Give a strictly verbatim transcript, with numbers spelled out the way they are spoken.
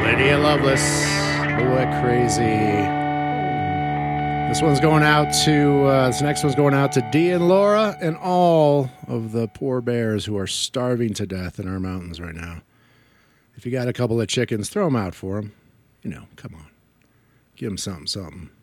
Lydia Loveless. Boy, crazy. This one's going out to, uh, this next one's going out to Dee and Laura and all of the poor bears who are starving to death in our mountains right now. If you got a couple of chickens, throw them out for them. You know, come on. Give them something, something.